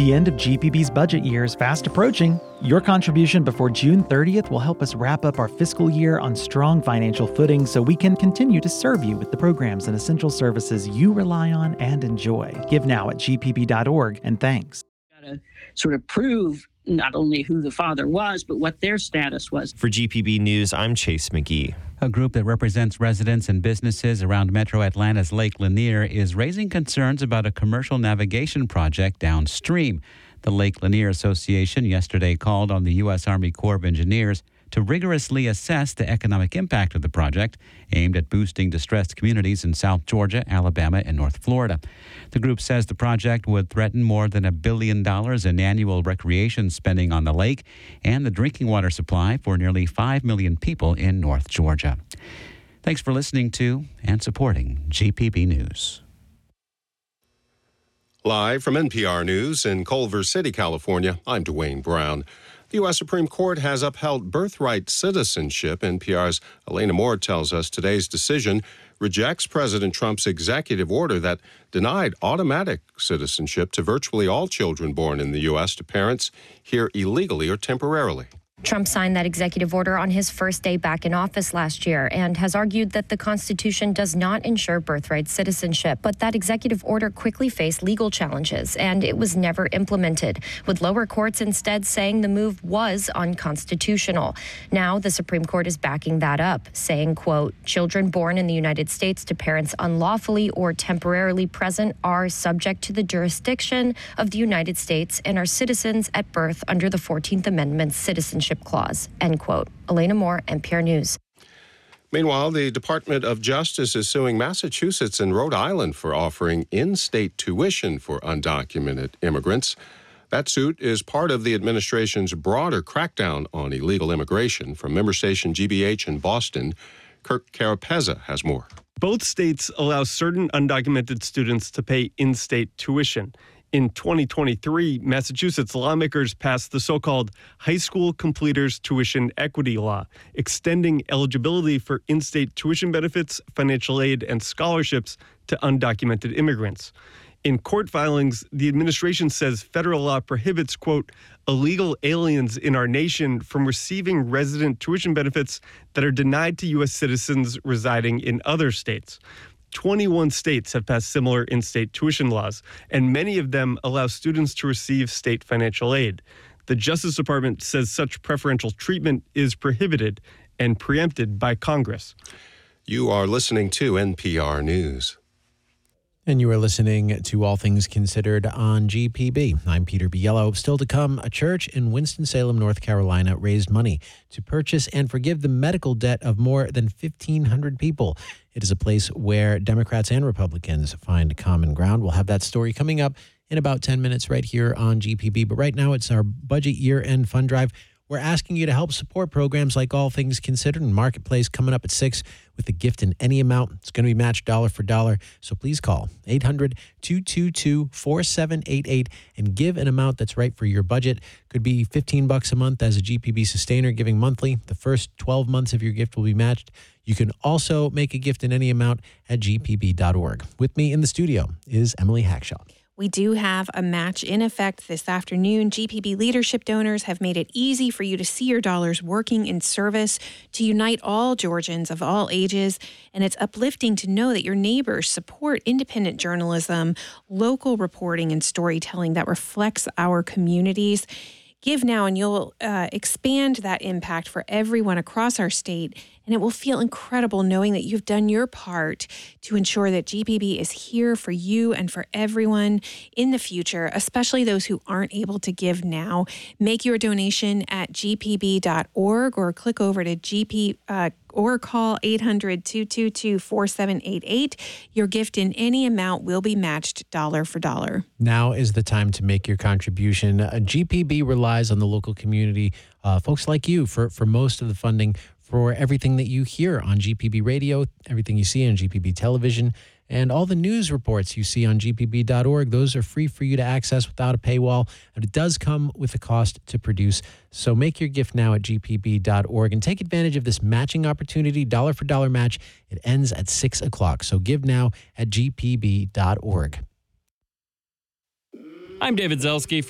The end of GPB's budget year is fast approaching. Your contribution before June 30th will help us wrap up our fiscal year on strong financial footing so we can continue to serve you with the programs and essential services you rely on and enjoy. Give now at gpb.org, and thanks. Gotta sort of prove not only who the father was, but what their status was. For GPB News, I'm Chase McGee. A group that represents residents and businesses around Metro Atlanta's Lake Lanier is raising concerns about a commercial navigation project downstream. The Lake Lanier Association yesterday called on the U.S. Army Corps of Engineers to rigorously assess the economic impact of the project, aimed at boosting distressed communities in South Georgia, Alabama, and North Florida. The group says the project would threaten more than $1 billion in annual recreation spending on the lake and the drinking water supply for nearly 5 million people in North Georgia. Thanks for listening to and supporting GPB News. Live from NPR News in Culver City, California, I'm Dwayne Brown. The U.S. Supreme Court has upheld birthright citizenship. NPR's Elena Moore tells us today's decision rejects President Trump's executive order that denied automatic citizenship to virtually all children born in the U.S. to parents here illegally or temporarily. Trump signed that executive order on his first day back in office last year and has argued that the Constitution does not ensure birthright citizenship. But that executive order quickly faced legal challenges, and it was never implemented, with lower courts instead saying the move was unconstitutional. Now the Supreme Court is backing that up, saying, quote, children born in the United States to parents unlawfully or temporarily present are subject to the jurisdiction of the United States and are citizens at birth under the 14th Amendment's citizenship clause, end quote. Elena Moore, NPR News. Meanwhile, the Department of Justice is suing Massachusetts and Rhode Island for offering in-state tuition for undocumented immigrants. That suit is part of the administration's broader crackdown on illegal immigration. From member station GBH in Boston, Kirk Carapezza has more. Both states allow certain undocumented students to pay in-state tuition. In 2023, Massachusetts lawmakers passed the so-called High School Completers Tuition Equity Law, extending eligibility for in-state tuition benefits, financial aid, and scholarships to undocumented immigrants. In court filings, the administration says federal law prohibits, quote, illegal aliens in our nation from receiving resident tuition benefits that are denied to U.S. citizens residing in other states. 21 states have passed similar in-state tuition laws, and many of them allow students to receive state financial aid. The Justice Department says such preferential treatment is prohibited and preempted by Congress. You are listening to NPR News. And you are listening to All Things Considered on GPB. I'm Peter Biello. Still to come, a church in Winston-Salem, North Carolina raised money to purchase and forgive the medical debt of more than 1,500 people. It is a place where Democrats and Republicans find common ground. We'll have that story coming up in about 10 minutes right here on GPB. But right now, it's our budget year-end fund drive. We're asking you to help support programs like All Things Considered and Marketplace coming up at 6 with a gift in any amount. It's going to be matched dollar for dollar. So please call 800-222-4788 and give an amount that's right for your budget. Could be $15 a month as a GPB sustainer giving monthly. The first 12 months of your gift will be matched. You can also make a gift in any amount at gpb.org. With me in the studio is Emily Hackshaw. We do have a match in effect this afternoon. GPB leadership donors have made it easy for you to see your dollars working in service to unite all Georgians of all ages. And it's uplifting to know that your neighbors support independent journalism, local reporting, and storytelling that reflects our communities. Give now and you'll expand that impact for everyone across our state. And it will feel incredible knowing that you've done your part to ensure that GPB is here for you and for everyone in the future, especially those who aren't able to give now. Make your donation at gpb.org or click over to or call 800-222-4788. Your gift in any amount will be matched dollar for dollar. Now is the time to make your contribution. GPB relies on the local community, folks like you, for most of the funding for everything that you hear on GPB radio, everything you see on GPB television, and all the news reports you see on gpb.org. Those are free for you to access without a paywall, and it does come with a cost to produce. So make your gift now at gpb.org and take advantage of this matching opportunity, dollar for dollar match. It ends at 6 o'clock. So give now at gpb.org. I'm David Zelski for